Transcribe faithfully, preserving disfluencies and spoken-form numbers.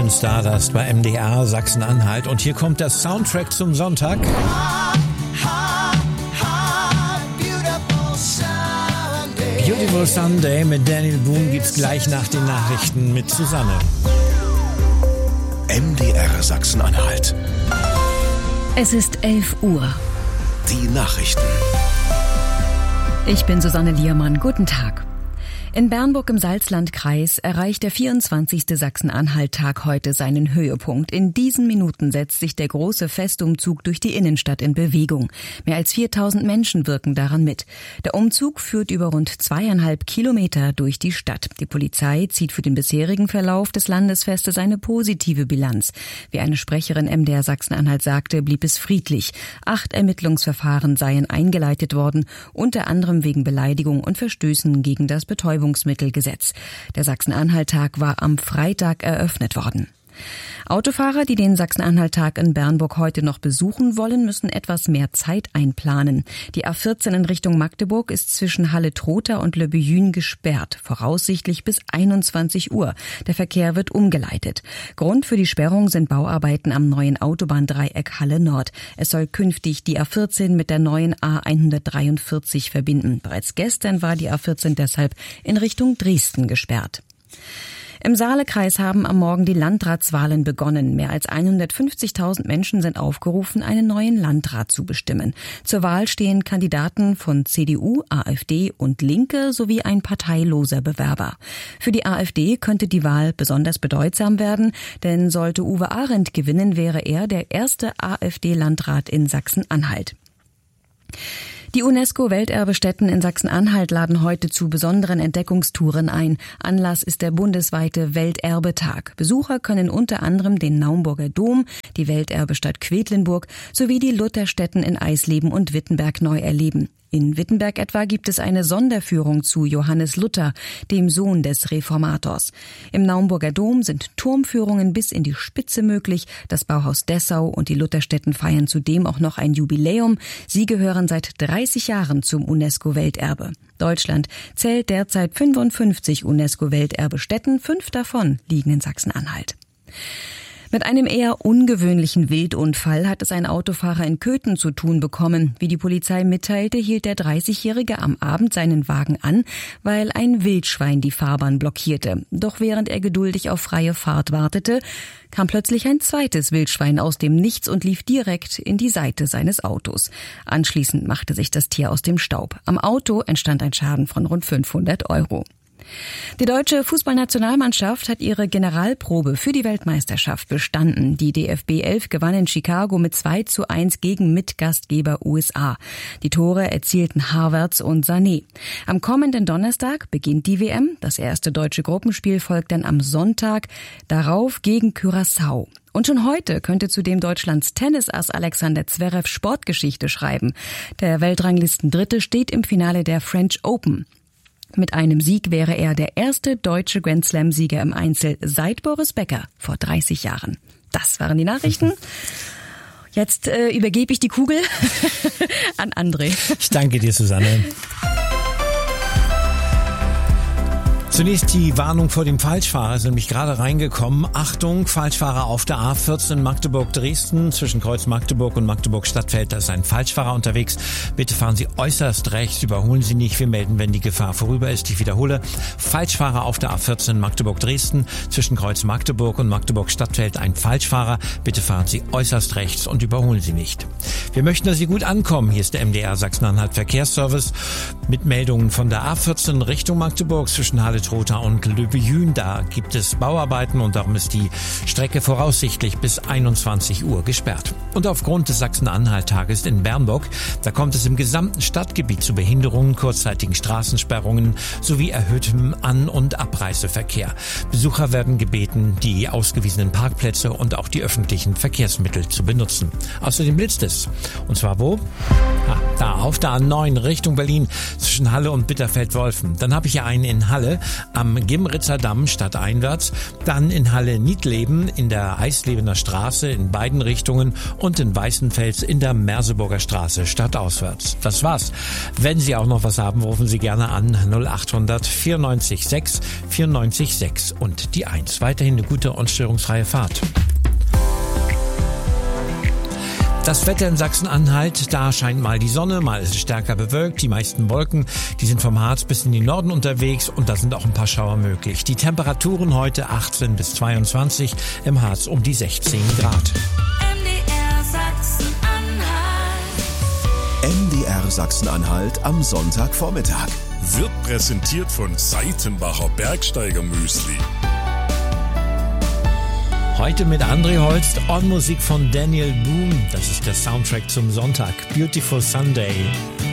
Golden Stardust bei M D R Sachsen-Anhalt. Und hier kommt der Soundtrack zum Sonntag. Beautiful Sunday mit Daniel Boone gibt's gleich nach den Nachrichten mit Susanne. M D R Sachsen-Anhalt. Es ist elf Uhr. Die Nachrichten. Ich bin Susanne Liermann. Guten Tag. In Bernburg im Salzlandkreis erreicht der vierundzwanzigste Sachsen-Anhalt-Tag heute seinen Höhepunkt. In diesen Minuten setzt sich der große Festumzug durch die Innenstadt in Bewegung. Mehr als viertausend Menschen wirken daran mit. Der Umzug führt über rund zweieinhalb Kilometer durch die Stadt. Die Polizei zieht für den bisherigen Verlauf des Landesfestes eine positive Bilanz. Wie eine Sprecherin M D R Sachsen-Anhalt sagte, blieb es friedlich. Acht Ermittlungsverfahren seien eingeleitet worden, unter anderem wegen Beleidigung und Verstößen gegen das Betäubungsmittelgesetz. Der Sachsen-Anhalt-Tag war am Freitag eröffnet worden. Autofahrer, die den Sachsen-Anhalt-Tag in Bernburg heute noch besuchen wollen, müssen etwas mehr Zeit einplanen. Die A vierzehn in Richtung Magdeburg ist zwischen Halle-Trotha und Le Buyün gesperrt, voraussichtlich bis einundzwanzig Uhr. Der Verkehr wird umgeleitet. Grund für die Sperrung sind Bauarbeiten am neuen Autobahndreieck Halle Nord. Es soll künftig die A vierzehn mit der neuen A hundertdreiundvierzig verbinden. Bereits gestern war die A vierzehn deshalb in Richtung Dresden gesperrt. Im Saalekreis haben am Morgen die Landratswahlen begonnen. Mehr als hundertfünfzigtausend Menschen sind aufgerufen, einen neuen Landrat zu bestimmen. Zur Wahl stehen Kandidaten von C D U, AfD und Linke sowie ein parteiloser Bewerber. Für die AfD könnte die Wahl besonders bedeutsam werden, denn sollte Uwe Arendt gewinnen, wäre er der erste AfD-Landrat in Sachsen-Anhalt. Die UNESCO-Welterbestätten in Sachsen-Anhalt laden heute zu besonderen Entdeckungstouren ein. Anlass ist der bundesweite Welterbetag. Besucher können unter anderem den Naumburger Dom, die Welterbestadt Quedlinburg sowie die Lutherstätten in Eisleben und Wittenberg neu erleben. In Wittenberg etwa gibt es eine Sonderführung zu Johannes Luther, dem Sohn des Reformators. Im Naumburger Dom sind Turmführungen bis in die Spitze möglich. Das Bauhaus Dessau und die Lutherstätten feiern zudem auch noch ein Jubiläum. Sie gehören seit dreißig Jahren zum UNESCO-Welterbe. Deutschland zählt derzeit fünfundfünfzig UNESCO-Welterbestätten. Fünf davon liegen in Sachsen-Anhalt. Mit einem eher ungewöhnlichen Wildunfall hat es ein Autofahrer in Köthen zu tun bekommen. Wie die Polizei mitteilte, hielt der dreißigjährige am Abend seinen Wagen an, weil ein Wildschwein die Fahrbahn blockierte. Doch während er geduldig auf freie Fahrt wartete, kam plötzlich ein zweites Wildschwein aus dem Nichts und lief direkt in die Seite seines Autos. Anschließend machte sich das Tier aus dem Staub. Am Auto entstand ein Schaden von rund fünfhundert Euro. Die deutsche Fußballnationalmannschaft hat ihre Generalprobe für die Weltmeisterschaft bestanden. Die D F B elf gewann in Chicago mit zwei zu eins gegen Mitgastgeber U S A. Die Tore erzielten Havertz und Sané. Am kommenden Donnerstag beginnt die W M. Das erste deutsche Gruppenspiel folgt dann am Sonntag, darauf gegen Curaçao. Und schon heute könnte zudem Deutschlands Tennisass Alexander Zverev Sportgeschichte schreiben. Der Weltranglisten-Dritte steht im Finale der French Open. Mit einem Sieg wäre er der erste deutsche Grand-Slam-Sieger im Einzel seit Boris Becker vor dreißig Jahren. Das waren die Nachrichten. Jetzt äh, übergebe ich die Kugel an André. Ich danke dir, Susanne. Zunächst die Warnung vor dem Falschfahrer, ist nämlich gerade reingekommen. Achtung, Falschfahrer auf der A vierzehn Magdeburg-Dresden. Zwischen Kreuz Magdeburg und Magdeburg-Stadtfeld, da ist ein Falschfahrer unterwegs. Bitte fahren Sie äußerst rechts, überholen Sie nicht. Wir melden, wenn die Gefahr vorüber ist. Ich wiederhole, Falschfahrer auf der A vierzehn Magdeburg-Dresden. Zwischen Kreuz Magdeburg und Magdeburg-Stadtfeld ein Falschfahrer. Bitte fahren Sie äußerst rechts und überholen Sie nicht. Wir möchten, dass Sie gut ankommen. Hier ist der M D R Sachsen-Anhalt Verkehrsservice mit Meldungen von der A vierzehn Richtung Magdeburg zwischen Halle Trotha und Le Buyün. Da gibt es Bauarbeiten und darum ist die Strecke voraussichtlich bis einundzwanzig Uhr gesperrt. Und aufgrund des Sachsen-Anhalt-Tages in Bernburg, da kommt es im gesamten Stadtgebiet zu Behinderungen, kurzzeitigen Straßensperrungen sowie erhöhtem An- und Abreiseverkehr. Besucher werden gebeten, die ausgewiesenen Parkplätze und auch die öffentlichen Verkehrsmittel zu benutzen. Außerdem blitzt es. Und zwar wo? Ah, da auf der A neun Richtung Berlin zwischen Halle und Bitterfeld-Wolfen. Dann habe ich hier einen in Halle. am Gimritzer Damm stadteinwärts, dann in Halle Niedleben in der Eislebener Straße in beiden Richtungen und in Weißenfels in der Merseburger Straße stadtauswärts. Das war's. Wenn Sie auch noch was haben, rufen Sie gerne an null acht hundert vierundneunzig sechs vierundneunzig sechs und die eins. Weiterhin eine gute und störungsfreie Fahrt. Das Wetter in Sachsen-Anhalt, da scheint mal die Sonne, mal ist es stärker bewölkt. Die meisten Wolken, die sind vom Harz bis in den Norden unterwegs und da sind auch ein paar Schauer möglich. Die Temperaturen heute achtzehn bis zweiundzwanzig, im Harz um die sechzehn Grad. M D R Sachsen-Anhalt. M D R Sachsen-Anhalt am Sonntagvormittag. Wird präsentiert von Seitenbacher Bergsteiger-Müsli. Heute mit André Holst und Musik von Daniel Boone. Das ist der Soundtrack zum Sonntag. Beautiful Sunday.